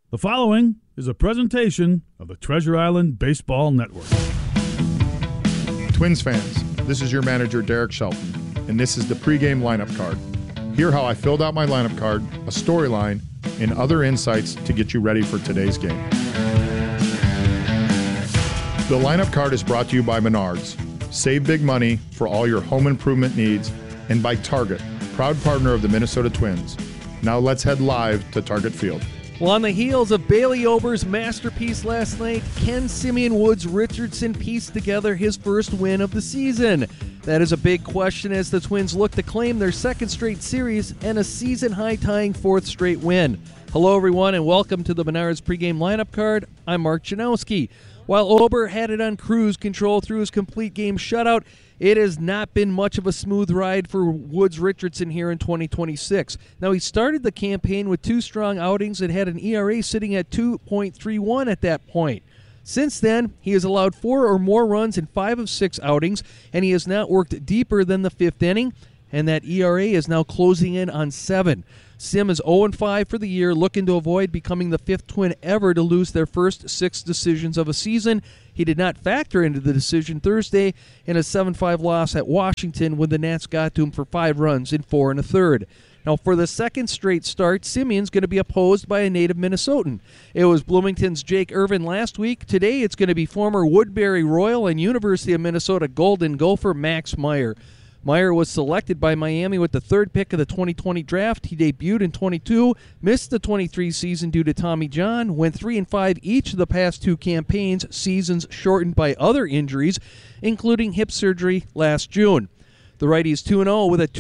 The following is a presentation of the Treasure Island Baseball Network. Twins fans, this is your manager, Derek Shelton, and this is the pregame lineup card. Hear how I filled out my lineup card, a storyline, and other insights to get you ready for today's game. The lineup card is brought to you by Menards. Save big money for all your home improvement needs, and by Target, proud partner of the Minnesota Twins. Now let's head live to Target Field. Well, on the heels of Bailey Ober's masterpiece last night, Ken Simeon Woods Richardson pieced together his first win of the season. That is a big question as the Twins look to claim their second straight series and a season-high tying fourth straight win. Hello, everyone, and welcome to the Menards pregame lineup card. I'm Mark Janowski. While Ober had it on cruise control through his complete game shutout, it has not been much of a smooth ride for Woods Richardson here in 2026. Now, he started the campaign with two strong outings and had an ERA sitting at 2.31 at that point. Since then, he has allowed 4 or more runs in 5 of 6 outings, and he has not worked deeper than the 5th inning, and that ERA is now closing in on 7. Sim is 0-5 for the year, looking to avoid becoming the 5th Twin ever to lose their first 6 decisions of a season. He did not factor into the decision Thursday in a 7-5 loss at Washington when the Nats got to him for 5 runs in 4 1/3. Now, for the second straight start, Simeon's going to be opposed by a native Minnesotan. It was Bloomington's Jake Irvin last week. Today, it's going to be former Woodbury Royal and University of Minnesota Golden Gopher Max Meyer. Meyer was selected by Miami with the 3rd pick of the 2020 draft. He debuted in 22, missed the 23 season due to Tommy John, went 3-5 each of the past 2 campaigns, seasons shortened by other injuries, including hip surgery last June. The righty is 2-0 with a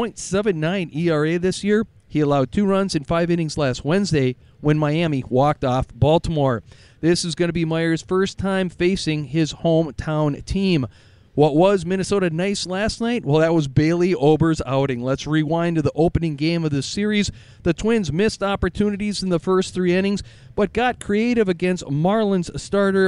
2.79 ERA this year. He allowed 2 runs in 5 innings last Wednesday when Miami walked off Baltimore. This is going to be Meyer's first time facing his hometown team. What was Minnesota nice last night? Well, that was Bailey Ober's outing. Let's rewind to the opening game of this series. The Twins missed opportunities in the first 3 innings, but got creative against Marlins starter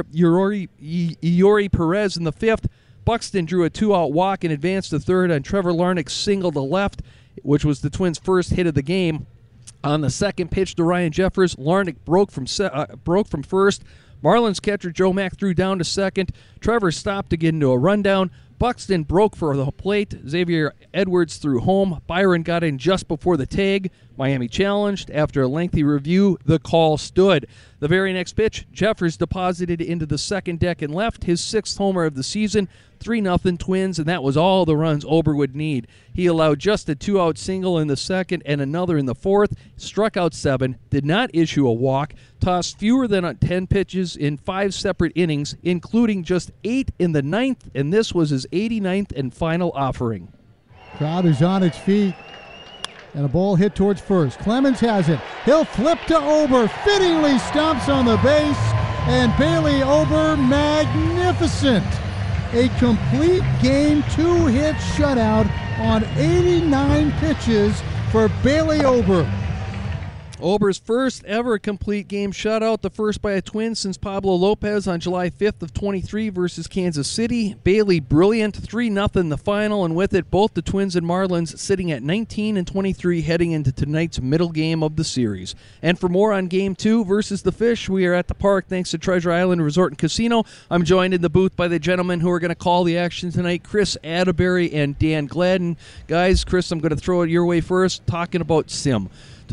Eury Perez in the 5th. Buxton drew a 2-out walk and advanced to 3rd on Trevor Larnach's single to left, which was the Twins' first hit of the game. On the second pitch to Ryan Jeffers, Larnach broke from first. Marlins catcher Joe Mack threw down to second. Trevor stopped to get into a rundown. Buxton broke for the plate. Xavier Edwards threw home. Byron got in just before the tag. Miami challenged. After a lengthy review, the call stood. The very next pitch, Jeffers deposited into the second deck and left, his 6th homer of the season. 3-0 Twins, and that was all the runs Ober would need. He allowed just a 2-out single in the 2nd and another in the 4th, struck out 7, did not issue a walk, tossed fewer than 10 pitches in 5 separate innings, including just 8 in the 9th, and this was his 89th and final offering. Crowd is on its feet, and a ball hit towards first. Clemens has it. He'll flip to Ober, fittingly stomps on the base, and Bailey Ober, magnificent. A complete game 2-hit shutout on 89 pitches for Bailey Ober. Ober's first ever complete game shutout, the first by a Twin since Pablo Lopez on July 5th of 23 versus Kansas City. Bailey brilliant, 3-0 the final, and with it both the Twins and Marlins sitting at 19 and 23 heading into tonight's middle game of the series. And for more on Game 2 versus the Fish, we are at the park thanks to Treasure Island Resort and Casino. I'm joined in the booth by the gentlemen who are going to call the action tonight, Chris Atterbury and Dan Gladden. Guys, Chris, I'm going to throw it your way first, talking about Sim.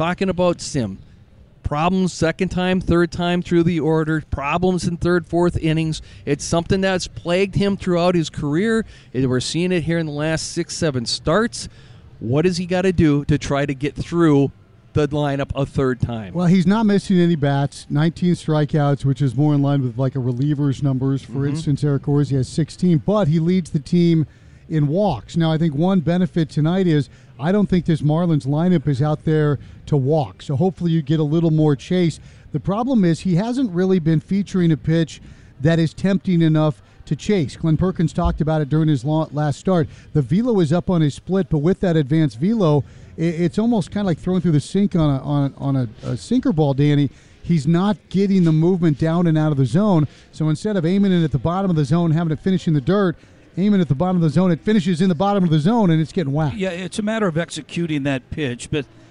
Problems second time, third time through the order, problems in 3rd, 4th innings. It's something that's plagued him throughout his career. We're seeing it here in the last 6-7 starts. What has he got to do to try to get through the lineup a 3rd time? Well, he's not missing any bats, 19 strikeouts, which is more in line with like a reliever's numbers. For instance, Eric Orsi has 16, but he leads the team in walks. Now, I think one benefit tonight is I don't think this Marlins lineup is out there to walk, so hopefully you get a little more chase. The problem is he hasn't really been featuring a pitch that is tempting enough to chase. Glenn Perkins talked about it during his last start. The velo is up on his split, but with that advanced velo, it's almost kind of like throwing through the sink on a sinker ball, Danny. He's not getting the movement down and out of the zone, so instead of aiming it at the bottom of the zone, having it finish in the dirt, aiming at the bottom of the zone, it finishes in the bottom of the zone, and it's getting whacked. Yeah, it's a matter of executing that pitch, but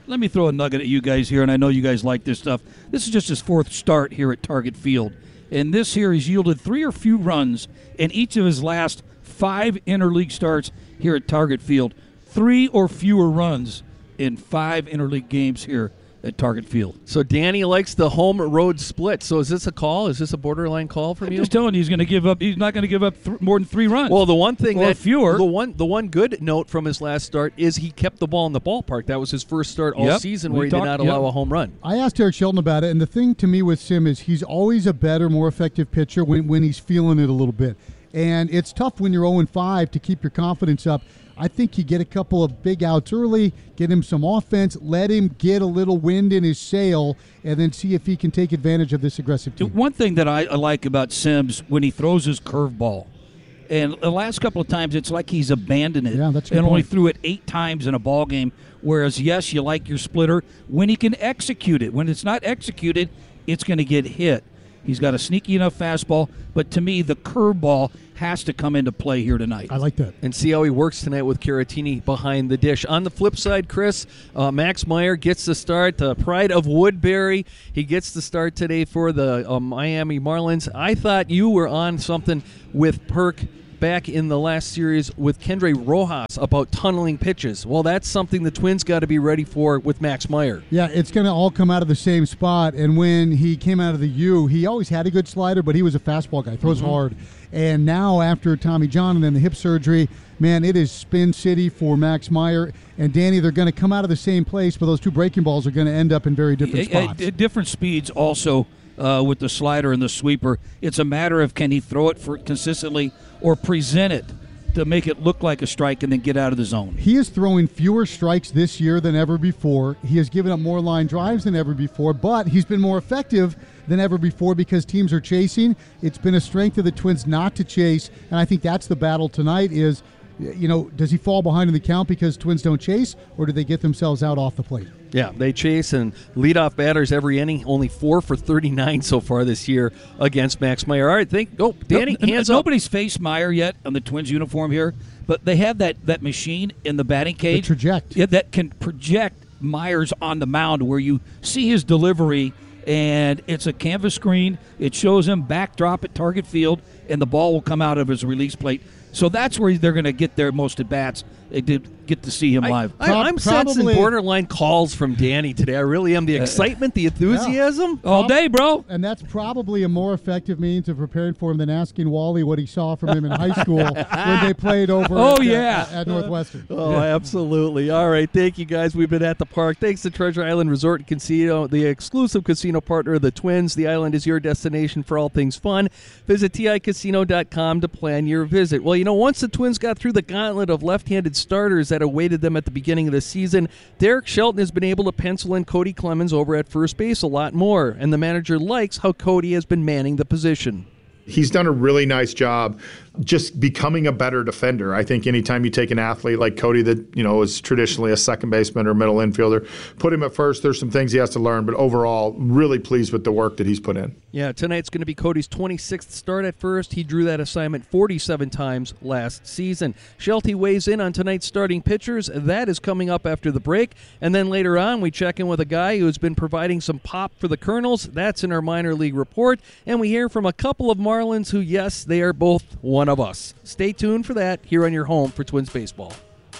let me throw a nugget at you guys here, and I know you guys like this stuff. This is just his 4th start here at Target Field. And this here, he's yielded 3 or few runs in each of his last 5 interleague starts here at Target Field. 3 or fewer runs in 5 interleague games here at Target Field. So Danny likes the home road split. So is this a call? Is this a borderline call from you? I'm just telling you, he's going to give up. He's not going to give up more than 3 runs. Well, the one thing or that fewer. The one good note from his last start is he kept the ball in the ballpark. That was his first start all season where he did not allow a home run. I asked Eric Shelton about it, and the thing to me with Sim is he's always a better, more effective pitcher when he's feeling it a little bit. And it's tough when you're 0-5 to keep your confidence up. I think you get a couple of big outs early, get him some offense, let him get a little wind in his sail, and then see if he can take advantage of this aggressive team. One thing that I like about Sims, when he throws his curveball, and the last couple of times it's like he's abandoned it. Yeah, that's a good and only point. threw it 8 times in a ball game, whereas, yes, you like your splitter when he can execute it. When it's not executed, it's going to get hit. He's got a sneaky enough fastball, but to me, the curveball has to come into play here tonight. I like that. And see how he works tonight with Caratini behind the dish. On the flip side, Chris, Max Meyer gets the start. Pride of Woodbury. He gets the start today for the Miami Marlins. I thought you were on something with Perk back in the last series with Kendry Rojas about tunneling pitches. Well, that's something the Twins got to be ready for with Max Meyer. Yeah, it's going to all come out of the same spot. And when he came out of the U, he always had a good slider, but he was a fastball guy, throws hard. And now after Tommy John and then the hip surgery, man, it is spin city for Max Meyer. And Danny, they're going to come out of the same place, but those 2 breaking balls are going to end up in very different spots. At different speeds also. With the slider and the sweeper, it's a matter of can he throw it for consistently or present it to make it look like a strike and then get out of the zone. He is throwing fewer strikes this year than ever before. He has given up more line drives than ever before, but he's been more effective than ever before because teams are chasing. It's been a strength of the Twins not to chase, and I think that's the battle tonight is, does he fall behind in the count because Twins don't chase, or do they get themselves out off the plate? Yeah, they chase and leadoff batters every inning. Only 4 for 39 so far this year against Max Meyer. All right, Danny, hands up. Nobody's faced Meyer yet on the Twins uniform here, but they have that machine in the batting cage. The Traject. Yeah, that can project Myers on the mound where you see his delivery, and it's a canvas screen. It shows him backdrop at Target Field, and the ball will come out of his release plate. So that's where they're going to get their most at-bats. They did get to see him live. I'm sensing borderline calls from Danny today. I really am. The excitement, the enthusiasm. All day, bro. And that's probably a more effective means of preparing for him than asking Wally what he saw from him in high school when they played over at Northwestern. Oh, absolutely. All right. Thank you, guys. We've been at the park. Thanks to Treasure Island Resort and Casino, the exclusive casino partner of the Twins. The island is your destination for all things fun. Visit TICasino.com to plan your visit. Well, once the Twins got through the gauntlet of left-handed starters that awaited them at the beginning of the season, Derek Shelton has been able to pencil in Cody Clemens over at first base a lot more, and the manager likes how Cody has been manning the position. He's done a really nice job just becoming a better defender. I think anytime you take an athlete like Cody that, is traditionally a second baseman or middle infielder, put him at first, there's some things he has to learn, but overall, really pleased with the work that he's put in. Yeah, tonight's going to be Cody's 26th start at first. He drew that assignment 47 times last season. Shelty weighs in on tonight's starting pitchers. That is coming up after the break. And then later on, we check in with a guy who's been providing some pop for the Colonels. That's in our minor league report. And we hear from a couple of Marlins who, yes, they are both one of us. Stay tuned for that here on your home for Twins Baseball.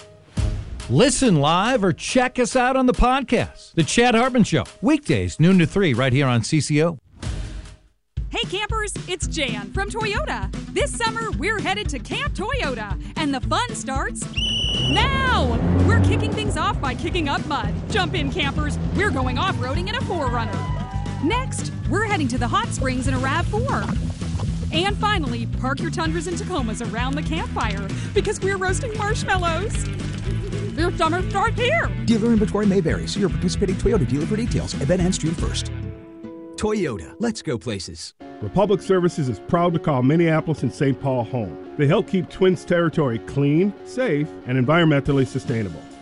Listen live or check us out on the podcast. The Chad Hartman Show, weekdays noon to 3 right here on CCO. Hey campers, it's Jan from Toyota. This summer, we're headed to Camp Toyota, and the fun starts now. We're kicking things off by kicking up mud. Jump in, campers. We're going off-roading in a 4Runner. Next, we're heading to the hot springs in a RAV4. And finally, park your Tundras and Tacomas around the campfire because we're roasting marshmallows. Your summer starts here. Dealer inventory may vary. See your participating Toyota dealer for details. Event ends June 1st. Toyota, let's go places. Republic Services is proud to call Minneapolis and St. Paul home. They help keep Twins territory clean, safe, and environmentally sustainable.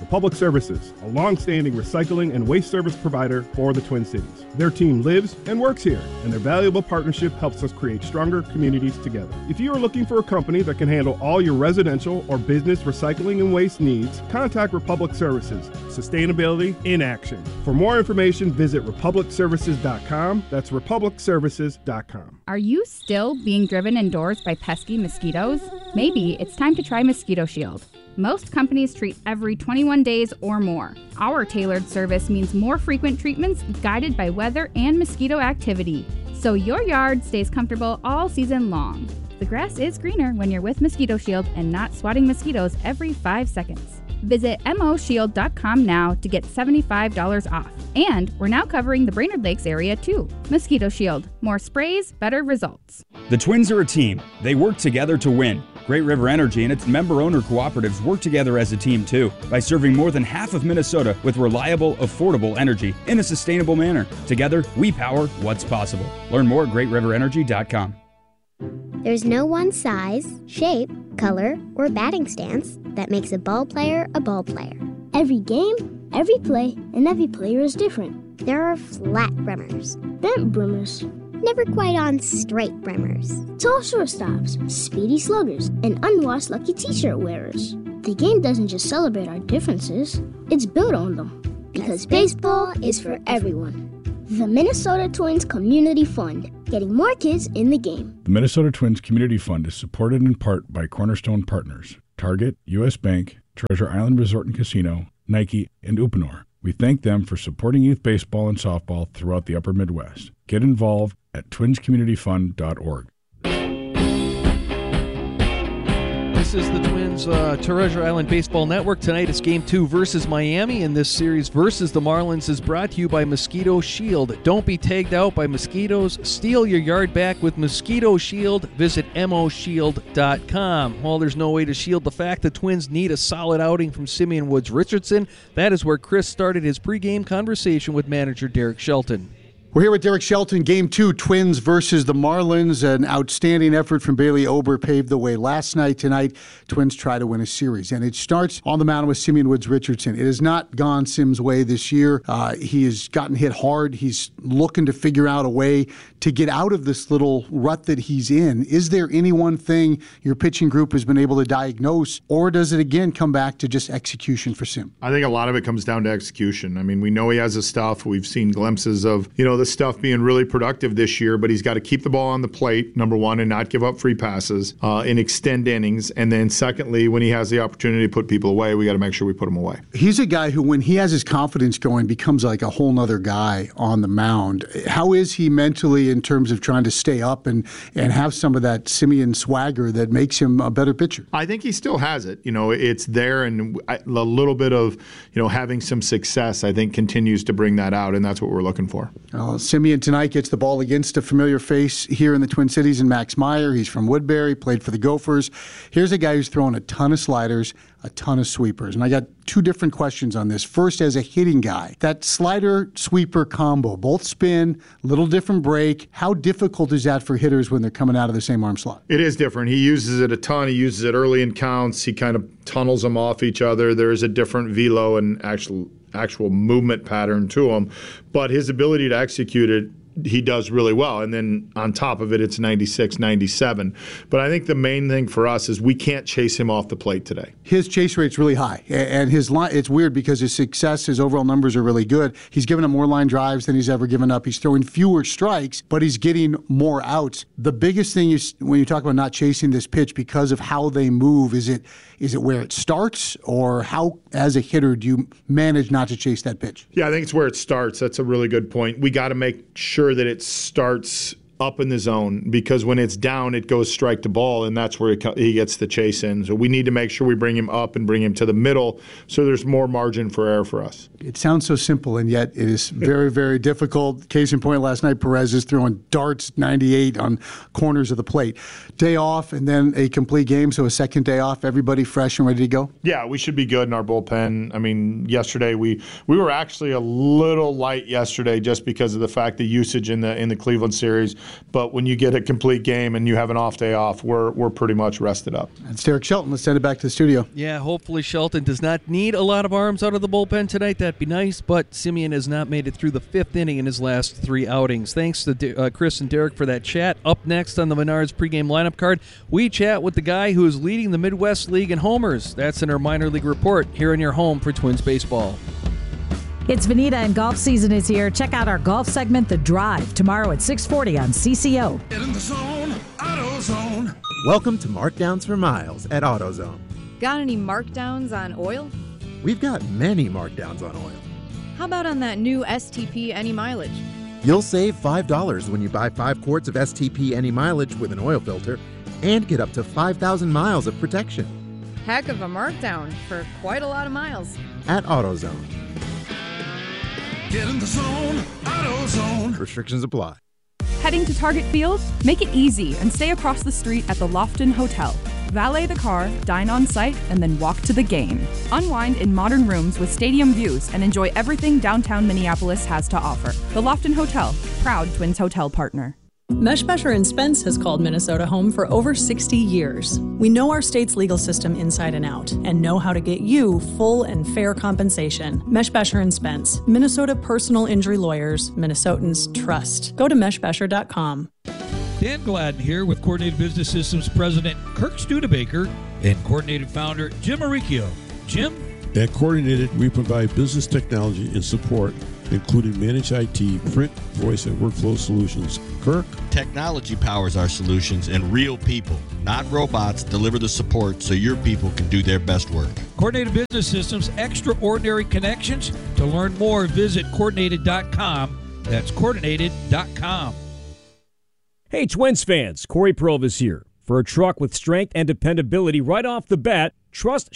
Republic Services, a long-standing recycling and waste service provider for the Twin Cities. Their team lives and works here, and their valuable partnership helps us create stronger communities together. If you are looking for a company that can handle all your residential or business recycling and waste needs, contact Republic Services. Sustainability in action. For more information, visit republicservices.com. That's republicservices.com. Are you still being driven indoors by pesky mosquitoes? Maybe it's time to try Mosquito Shield. Most companies treat every 21 days or more. Our tailored service means more frequent treatments guided by weather and mosquito activity, so your yard stays comfortable all season long. The grass is greener when you're with Mosquito Shield and not swatting mosquitoes every 5 seconds. Visit moshield.com now to get $75 off. And we're now covering the Brainerd Lakes area too. Mosquito Shield. More sprays, better results. The Twins are a team. They work together to win. Great River Energy and its member-owner cooperatives work together as a team too by serving more than half of Minnesota with reliable, affordable energy in a sustainable manner. Together, we power what's possible. Learn more at greatriverenergy.com. There's no one size, shape, color, or batting stance that makes a ball player a ball player. Every game, every play, and every player is different. There are flat brimmers, bent brimmers, never quite on straight brimmers, tall shortstops, speedy sluggers, and unwashed lucky t-shirt wearers. The game doesn't just celebrate our differences, it's built on them. Because baseball is for everyone. The Minnesota Twins Community Fund, getting more kids in the game. The Minnesota Twins Community Fund is supported in part by Cornerstone Partners, Target, U.S. Bank, Treasure Island Resort and Casino, Nike, and Uponor. We thank them for supporting youth baseball and softball throughout the upper Midwest. Get involved at twinscommunityfund.org. This is the Twins Treasure Island Baseball Network. Tonight it's Game 2 versus Miami, and this series versus the Marlins is brought to you by Mosquito Shield. Don't be tagged out by mosquitoes. Steal your yard back with Mosquito Shield. Visit moshield.com. Well, there's no way to shield the fact the Twins need a solid outing from Simeon Woods Richardson. That is where Chris started his pregame conversation with manager Derek Shelton. We're here with Derek Shelton, Game 2, Twins versus the Marlins. An outstanding effort from Bailey Ober paved the way last night. Tonight, Twins try to win a series. And it starts on the mound with Simeon Woods Richardson. It has not gone Sim's way this year. He has gotten hit hard. He's looking to figure out a way to get out of this little rut that he's in. Is there any one thing your pitching group has been able to diagnose, or does it again come back to just execution for Sim? I think a lot of it comes down to execution. I mean, we know he has the stuff. We've seen glimpses of, the stuff being really productive this year, but he's got to keep the ball on the plate, number one, and not give up free passes and extend innings. And then secondly, when he has the opportunity to put people away, we got to make sure we put him away. He's a guy who, when he has his confidence going, becomes like a whole nother guy on the mound. How is he mentally in terms of trying to stay up and have some of that Simeon swagger that makes him a better pitcher? I think he still has it. It's there, and a little bit of, having some success, I think, continues to bring that out, and that's what we're looking for. Simeon tonight gets the ball against a familiar face here in the Twin Cities in Max Meyer. He's from Woodbury, played for the Gophers. Here's a guy who's throwing a ton of sliders, a ton of sweepers. And I got two different questions on this. First, as a hitting guy, that slider-sweeper combo, both spin, little different break. How difficult is that for hitters when they're coming out of the same arm slot? It is different. He uses it a ton. He uses it early in counts. He kind of tunnels them off each other. There is a different velo and actual movement pattern to him. But his ability to execute it, he does really well. And then on top of it, it's 96, 97. But I think the main thing for us is we can't chase him off the plate today. His chase rate's really high. And his line, it's weird because his success, his overall numbers are really good. He's given up more line drives than he's ever given up. He's throwing fewer strikes, but he's getting more outs. The biggest thing is when you talk about not chasing this pitch because of how they move, is it where it starts, or how, as a hitter, do you manage not to chase that pitch? Yeah, I think it's where it starts. That's a really good point. We got to make sure that it starts up in the zone, because when it's down, it goes strike to ball, and that's where he gets the chase in. So we need to make sure we bring him up and bring him to the middle so there's more margin for error for us. It sounds so simple, and yet it is very, very difficult. Case in point, last night, Perez is throwing darts 98 on corners of the plate. Day off and then a complete game, so a second day off, everybody fresh and ready to go? Yeah, we should be good in our bullpen. I mean, yesterday we were actually a little light yesterday just because of the fact the usage in the Cleveland series But when you get a complete game and you have an off day off, we're pretty much rested up. That's Derek Shelton. Let's send it back to the studio. Yeah, hopefully Shelton does not need a lot of arms out of the bullpen tonight. That'd be nice, but Simeon has not made it through the 5th inning in his last 3 outings. Thanks to Chris and Derek for that chat. Up next on the Menards pregame lineup card, we chat with the guy who is leading the Midwest League in homers. That's in our minor league report here in your home for Twins baseball. It's Veneta and golf season is here. Check out our golf segment, The Drive, tomorrow at 6:40 on CCO. Get in the zone, AutoZone. Welcome to Markdowns for Miles at AutoZone. Got any markdowns on oil? We've got many markdowns on oil. How about on that new STP Any Mileage? You'll save $5 when you buy 5 quarts of STP Any Mileage with an oil filter and get up to 5,000 miles of protection. Heck of a markdown for quite a lot of miles. At AutoZone. Get in the zone, AutoZone. Restrictions apply. Heading to Target Field? Make it easy and stay across the street at the Lofton Hotel. Valet the car, dine on site, and then walk to the game. Unwind in modern rooms with stadium views and enjoy everything downtown Minneapolis has to offer. The Lofton Hotel, proud Twins Hotel partner. Meshbesher & Spence has called Minnesota home for over 60 years. We know our state's legal system inside and out and know how to get you full and fair compensation. Meshbesher & Spence, Minnesota personal injury lawyers, Minnesotans trust. Go to meshbesher.com. Dan Gladden here with Coordinated Business Systems President Kirk Studebaker and Coordinated Founder Jim Maricchio. Jim? At Coordinated, we provide business technology and support, including managed IT, print, voice, and workflow solutions. Kirk? Technology powers our solutions, and real people, not robots, deliver the support so your people can do their best work. Coordinated Business Systems, extraordinary connections. To learn more, visit coordinated.com. That's coordinated.com. Hey, Twins fans, Corey Purvis here. For a truck with strength and dependability right off the bat, trust